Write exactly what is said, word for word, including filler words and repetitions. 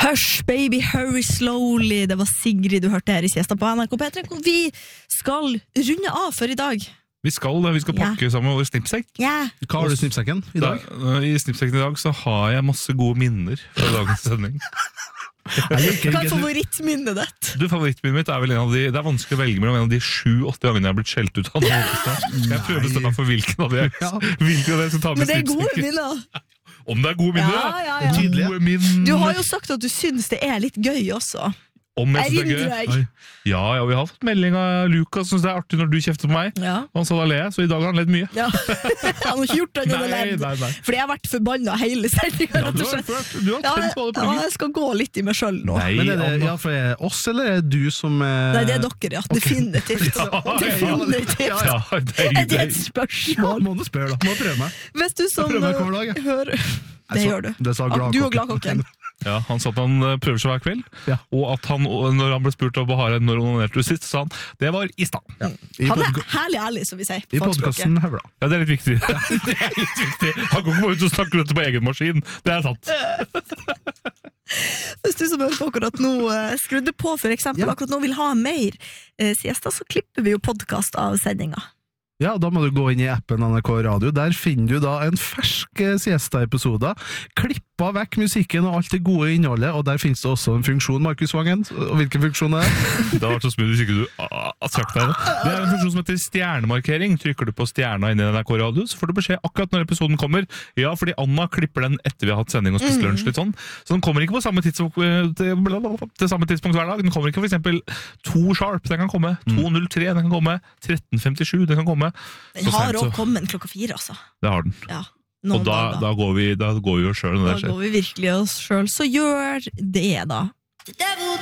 Hush, baby, hurry slowly. Det var Sigrid du hørte her i Siesta på N R K P tre, hvor vi skal runde av for i dag. Vi skal det, vi skal pakke ja. sammen vår snippsekk. Ja. Hva har du i snippsekken i dag? Da, I snippsekken i dag så har jeg masse gode minner fra dagens sending. Hva er favorittminnet ditt? Du, favorittminnet mitt er vel en av de, det er vanskelig å velge mellom en av de sju-åtte gangene jeg har blitt skjelt ut av noe. Jeg prøver å bestemme for hvilken av de jeg, ja. hvilken av de jeg skal ta med. Men det er gode minner. Om det er gode minner, ja, ja, ja. Gode minner. Du har jo sagt at du synes det er litt gøy også. Om jeg synes det er gøy. Ja, ja, vi har fått melding av Lukas, synes det er artig når du kjefter på meg. Ja. Han sa da le, så i dag har han ledd mye. Ja. Han har ikke gjort det nei, nei, nei. Fordi jeg har vært forbannet hele sendingen. Ja, du har, ført, du har tent på alle poenget. Ja, jeg skal gå litt i meg selv nå. Nei, men er det ja, for er oss, eller er det du som er... Nei, det er dere, ja. Definitivt. Ja, Definitivt. Ja, ja, det er, det er et spørsmål. Må du spørre da, må prøve meg. Hvis du som hører... Det gjør du. Det sa du og Gladkokken. Ja, han sa at han prøver seg hver kveld, ja. og at han, når han ble spurt av Bahare når han onanerte sist, sa han, det var i stad. Ja. Han er herlig ærlig, som vi sier. I podcasten Høvla. Ja, det er litt viktig. Det er litt viktig. Han kan ikke gå ut og snakke dette på egen maskin. Det er sant. Hvis du som hører på akkurat nå, skrudde på for eksempel, ja. akkurat nå vil ha mer siesta, så klipper vi jo podcast av sendinga. Ja, da må du gå inn i appen N R K Radio. Der finner du da en fersk siesta-episode. Klippa vekk musikken og alt det gode innholdet, og der finnes det også en funksjon, Markus Vangen. Og hvilken funksjon er det? Det har vært så smooth hvis ikke du har sagt det. Det er en funksjon som heter stjernemarkering. Trykker du på stjerna inn i N R K Radio, så får du beskjed akkurat når episoden kommer. Ja, fordi Anna klipper den etter vi har hatt sending og spist lunsj litt sånn. Så den kommer ikke på samme tidspunkt, til, til samme tidspunkt hver dag. Den kommer ikke for eksempel to sharp, den kan komme. to null tre, den kan komme. tretten femtisju, den kan komme. Den har også kommet klokka fire, altså. Det har den. Ja, og da, da går vi da går vi oss selv når det skjer. Da går vi virkelig oss selv. Så gjør det da.